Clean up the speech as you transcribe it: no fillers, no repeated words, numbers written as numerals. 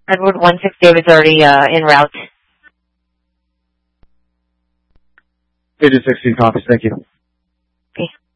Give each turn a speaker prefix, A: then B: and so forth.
A: Redwood 160 is already en route.
B: 8016 copies, thank you.
A: Okay.